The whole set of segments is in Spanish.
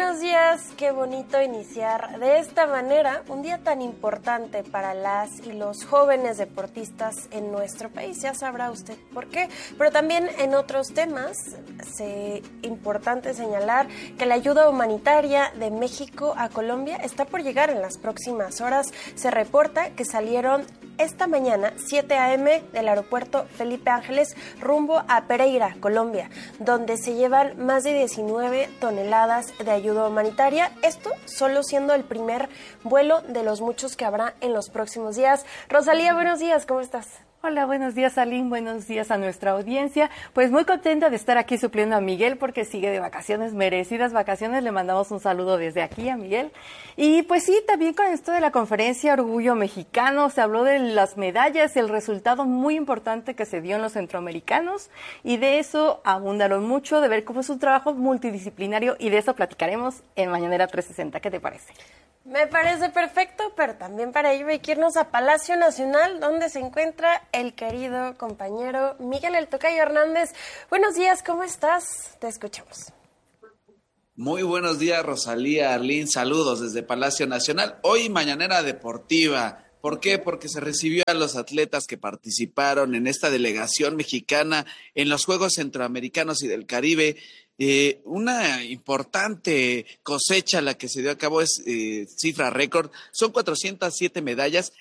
buenos días. Qué bonito iniciar de esta manera un día tan importante para las y los jóvenes deportistas en nuestro país. Ya sabrá usted por qué, pero también en otros temas es importante señalar que la ayuda humanitaria de México a Colombia está por llegar en las próximas horas. Se reporta que salieron esta mañana 7 a.m. del aeropuerto Felipe Ángeles rumbo a Pereira, Colombia, donde se llevan más de 19 toneladas de ayuda humanitaria. Esto solo siendo el primer vuelo de los muchos que habrá en los próximos días. Rosalía, buenos días, ¿cómo estás? Hola, buenos días, Aline, buenos días a nuestra audiencia. Pues muy contenta de estar aquí supliendo a Miguel porque sigue de vacaciones, merecidas vacaciones. Le mandamos un saludo desde aquí a Miguel. Y pues sí, también con esto de la conferencia Orgullo Mexicano, se habló de las medallas, el resultado muy importante que se dio en los centroamericanos, y de eso abundaron mucho, de ver cómo es un trabajo multidisciplinario, y de eso platicaremos en Mañanera 360. ¿Qué te parece? Me parece perfecto, pero también para ello hay que irnos a Palacio Nacional, donde se encuentra el querido compañero Miguel El Tocayo Hernández. Buenos días, ¿cómo estás? Te escuchamos. Muy buenos días, Rosalía, Arlín, saludos desde Palacio Nacional. Hoy Mañanera Deportiva. ¿Por qué? Porque se recibió a los atletas que participaron en esta delegación mexicana en los Juegos Centroamericanos y del Caribe. Una importante cosecha la que se dio a cabo, es cifra récord. Son 407 medallas,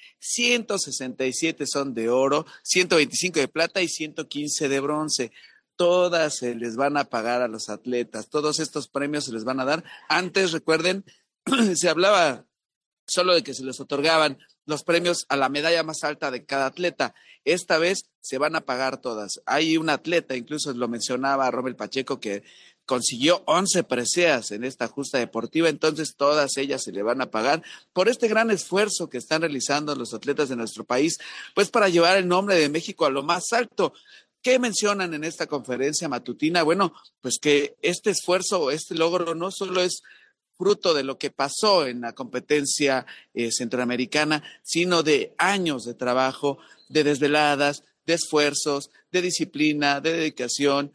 167 son de oro, 125 de plata y 115 de bronce. Todas se les van a pagar a los atletas, todos estos premios se les van a dar. Antes, recuerden, se hablaba solo de que se les otorgaban los premios a la medalla más alta de cada atleta. Esta vez se van a pagar todas. Hay un atleta, incluso lo mencionaba Rommel Pacheco, que consiguió 11 preseas en esta justa deportiva, entonces todas ellas se le van a pagar por este gran esfuerzo que están realizando los atletas de nuestro país, pues para llevar el nombre de México a lo más alto. ¿Qué mencionan en esta conferencia matutina? Bueno, pues que este esfuerzo, este logro no solo es fruto de lo que pasó en la competencia centroamericana, sino de años de trabajo, de desveladas, de esfuerzos, de disciplina, de dedicación,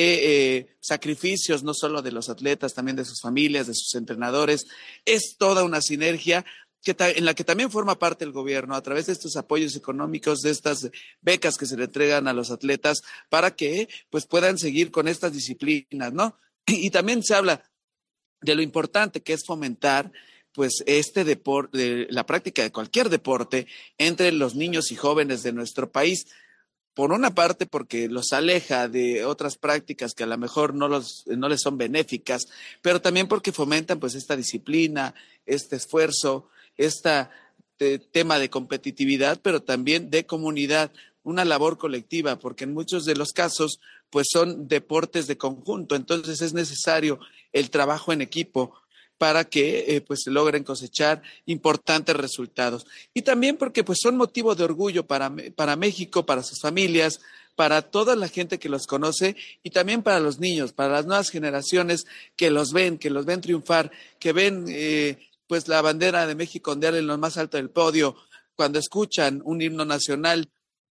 de sacrificios, no solo de los atletas, también de sus familias, de sus entrenadores. Es toda una sinergia en la que también forma parte el gobierno a través de estos apoyos económicos, de estas becas que se le entregan a los atletas para que pues puedan seguir con estas disciplinas, ¿no? Y también se habla de lo importante que es fomentar pues este deporte, la práctica de cualquier deporte entre los niños y jóvenes de nuestro país. Por una parte, porque los aleja de otras prácticas que a lo mejor no les son benéficas, pero también porque fomentan pues esta disciplina, este esfuerzo, este tema de competitividad, pero también de comunidad, una labor colectiva, porque en muchos de los casos pues son deportes de conjunto, entonces es necesario el trabajo en equipo para que pues se logren cosechar importantes resultados. Y también porque pues son motivo de orgullo para México, para sus familias, para toda la gente que los conoce y también para los niños, para las nuevas generaciones que los ven triunfar, que ven pues la bandera de México ondear en lo más alto del podio, cuando escuchan un himno nacional,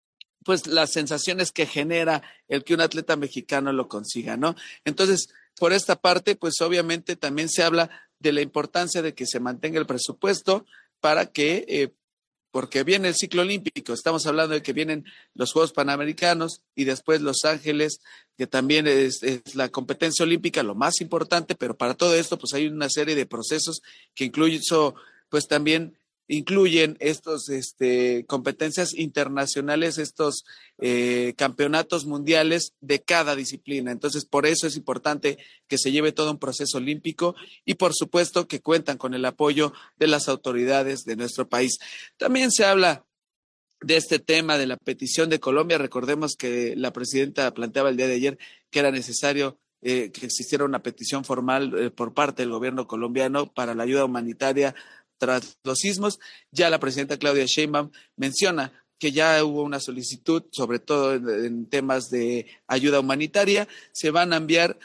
pues las sensaciones que genera el que un atleta mexicano lo consiga, ¿no? Entonces, por esta parte, pues obviamente también se habla de la importancia de que se mantenga el presupuesto para que, porque viene el ciclo olímpico, estamos hablando de que vienen los Juegos Panamericanos y después Los Ángeles, que también es la competencia olímpica, lo más importante, pero para todo esto pues hay una serie de procesos que incluso pues también incluyen estos competencias internacionales, estos campeonatos mundiales de cada disciplina. Entonces, por eso es importante que se lleve todo un proceso olímpico y, por supuesto, que cuentan con el apoyo de las autoridades de nuestro país. También se habla de este tema de la petición de Colombia. Recordemos que la presidenta planteaba el día de ayer que era necesario que existiera una petición formal por parte del gobierno colombiano para la ayuda humanitaria tras los sismos. Ya la presidenta Claudia Sheinbaum menciona que ya hubo una solicitud, sobre todo en temas de ayuda humanitaria. Se van a enviar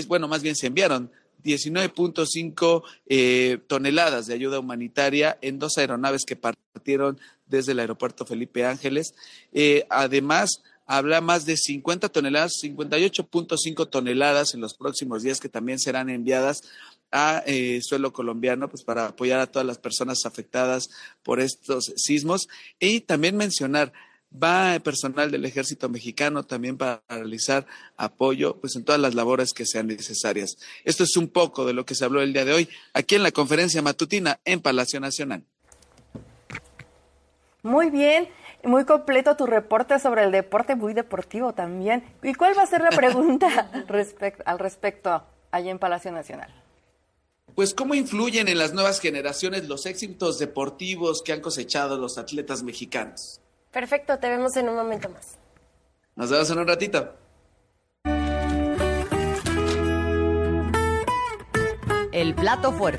se enviaron 19.5 toneladas de ayuda humanitaria en 2 aeronaves que partieron desde el aeropuerto Felipe Ángeles. Además Habrá más de 50 toneladas, 58.5 toneladas en los próximos días que también serán enviadas a suelo colombiano, pues para apoyar a todas las personas afectadas por estos sismos. Y también mencionar, va personal del Ejército Mexicano también para realizar apoyo pues en todas las labores que sean necesarias. Esto es un poco de lo que se habló el día de hoy aquí en la conferencia matutina en Palacio Nacional. Muy bien, muy completo tu reporte sobre el deporte, muy deportivo también. ¿Y cuál va a ser la pregunta al respecto allá en Palacio Nacional? Pues, ¿cómo influyen en las nuevas generaciones los éxitos deportivos que han cosechado los atletas mexicanos? Perfecto, te vemos en un momento más. Nos vemos en un ratito. El plato fuerte.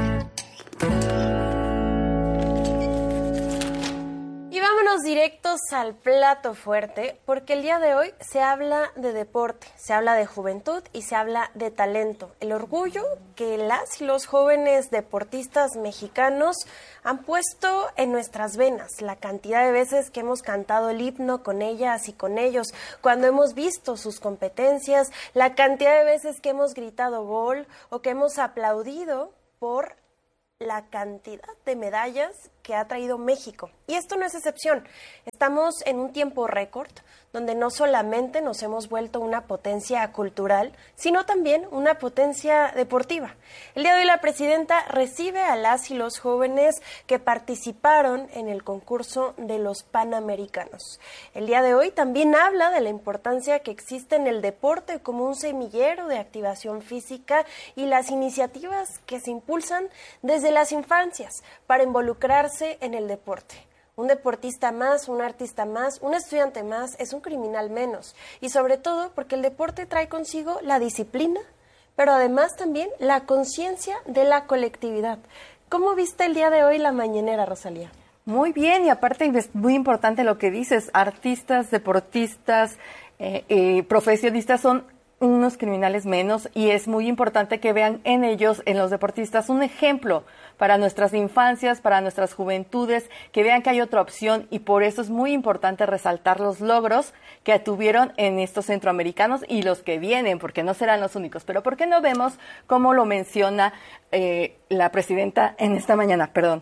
Y vámonos directos al plato fuerte, porque el día de hoy se habla de deporte, se habla de juventud y se habla de talento. El orgullo que las y los jóvenes deportistas mexicanos han puesto en nuestras venas, la cantidad de veces que hemos cantado el himno con ellas y con ellos, cuando hemos visto sus competencias, la cantidad de veces que hemos gritado gol o que hemos aplaudido por la cantidad de medallas que ha traído México. Y esto no es excepción. Estamos en un tiempo récord donde no solamente nos hemos vuelto una potencia cultural, sino también una potencia deportiva. El día de hoy la presidenta recibe a las y los jóvenes que participaron en el concurso de los Panamericanos. El día de hoy también habla de la importancia que existe en el deporte como un semillero de activación física y las iniciativas que se impulsan desde las infancias para involucrarse en el deporte. Un deportista más, un artista más, un estudiante más es un criminal menos. Y sobre todo porque el deporte trae consigo la disciplina, pero además también la conciencia de la colectividad. ¿Cómo viste el día de hoy la mañanera, Rosalía? Muy bien, y aparte es muy importante lo que dices, artistas, deportistas, profesionistas son unos criminales menos, y es muy importante que vean en ellos, en los deportistas, un ejemplo para nuestras infancias, para nuestras juventudes, que vean que hay otra opción, y por eso es muy importante resaltar los logros que tuvieron en estos centroamericanos y los que vienen, porque no serán los únicos. Pero ¿por qué no vemos cómo lo menciona la presidenta en esta mañana? Perdón.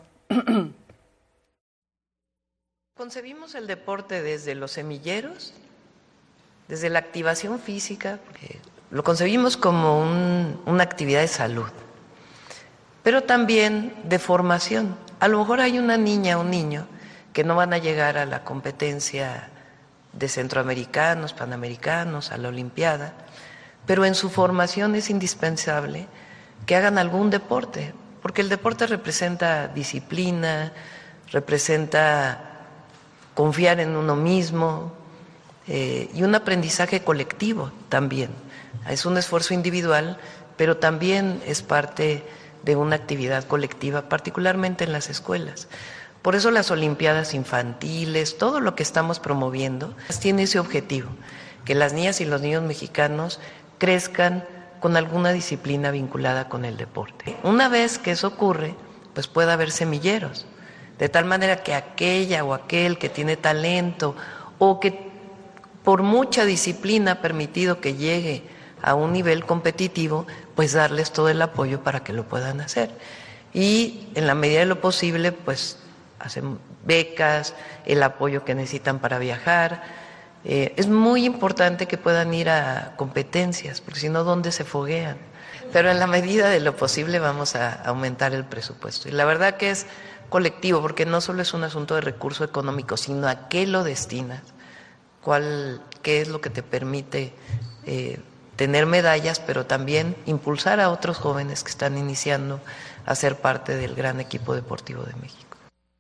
Concebimos el deporte desde los semilleros, desde la activación física, lo concebimos como una actividad de salud, pero también de formación. A lo mejor hay una niña o un niño que no van a llegar a la competencia de centroamericanos, panamericanos, a la Olimpiada, pero en su formación es indispensable que hagan algún deporte, porque el deporte representa disciplina, representa confiar en uno mismo, y un aprendizaje colectivo también. Es un esfuerzo individual, pero también es parte de una actividad colectiva, particularmente en las escuelas. Por eso las Olimpiadas infantiles, todo lo que estamos promoviendo, tiene ese objetivo, que las niñas y los niños mexicanos crezcan con alguna disciplina vinculada con el deporte. Una vez que eso ocurre, pues puede haber semilleros, de tal manera que aquella o aquel que tiene talento o que por mucha disciplina ha permitido que llegue a un nivel competitivo, pues darles todo el apoyo para que lo puedan hacer. Y en la medida de lo posible, pues hacen becas, el apoyo que necesitan para viajar. Es muy importante que puedan ir a competencias, porque si no, ¿dónde se foguean? Pero en la medida de lo posible vamos a aumentar el presupuesto. Y la verdad que es colectivo, porque no solo es un asunto de recurso económico, sino a qué lo destinas. ¿Qué es lo que te permite tener medallas, pero también impulsar a otros jóvenes que están iniciando a ser parte del gran equipo deportivo de México?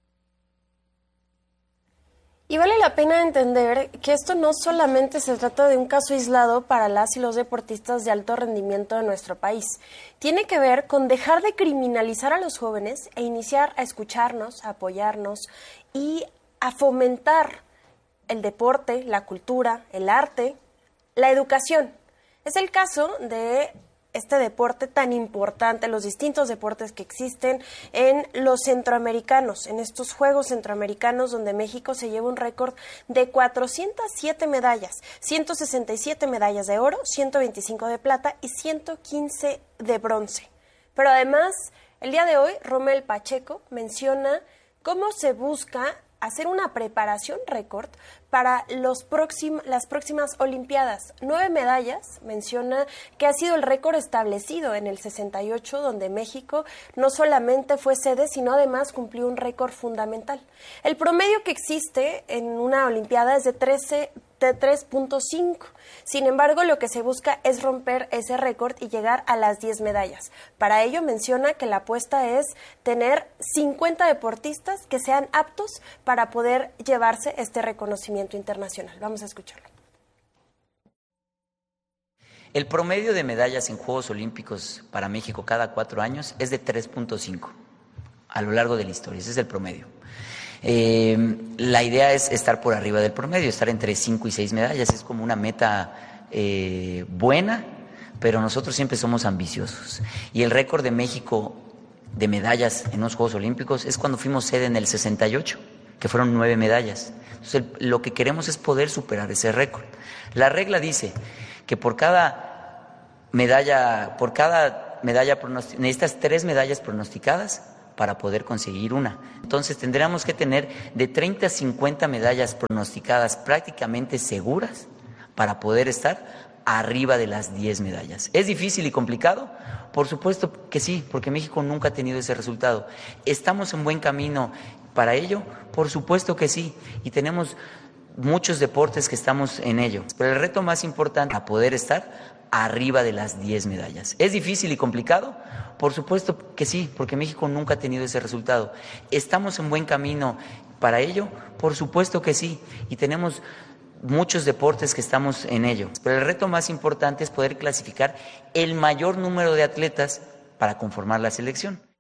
Y vale la pena entender que esto no solamente se trata de un caso aislado para las y los deportistas de alto rendimiento de nuestro país. Tiene que ver con dejar de criminalizar a los jóvenes e iniciar a escucharnos, a apoyarnos y a fomentar el deporte, la cultura, el arte, la educación. Es el caso de este deporte tan importante, los distintos deportes que existen en los centroamericanos, en estos Juegos Centroamericanos, donde México se lleva un récord de 407 medallas, 167 medallas de oro, 125 de plata y 115 de bronce. Pero además, el día de hoy, Rommel Pacheco menciona cómo se busca hacer una preparación récord para las próximas Olimpiadas. 9 medallas, menciona que ha sido el récord establecido en el 68, donde México no solamente fue sede, sino además cumplió un récord fundamental. El promedio que existe en una Olimpiada es de 3.5. Sin embargo, lo que se busca es romper ese récord y llegar a las 10 medallas. Para ello menciona que la apuesta es tener 50 deportistas que sean aptos para poder llevarse este reconocimiento internacional. Vamos a escucharlo. El promedio de medallas en Juegos Olímpicos para México cada 4 años es de 3.5 a lo largo de la historia. Ese es el promedio. La idea es estar por arriba del promedio, estar entre 5 y 6 medallas. Es como una meta buena, pero nosotros siempre somos ambiciosos. Y el récord de México de medallas en los Juegos Olímpicos es cuando fuimos sede en el 68, que fueron 9 medallas. Entonces, lo que queremos es poder superar ese récord. La regla dice que por cada medalla necesitas 3 medallas pronosticadas para poder conseguir una. Entonces tendríamos que tener de 30 a 50 medallas pronosticadas prácticamente seguras para poder estar arriba de las 10 medallas. ¿Es difícil y complicado? Por supuesto que sí, porque México nunca ha tenido ese resultado. ¿Estamos en buen camino para ello? Por supuesto que sí, y tenemos muchos deportes que estamos en ello. Pero el reto más importante es poder estar arriba de las 10 medallas. ¿Es difícil y complicado? Por supuesto que sí, porque México nunca ha tenido ese resultado. ¿Estamos en buen camino para ello? Por supuesto que sí, y tenemos muchos deportes que estamos en ello. Pero el reto más importante es poder clasificar el mayor número de atletas para conformar la selección.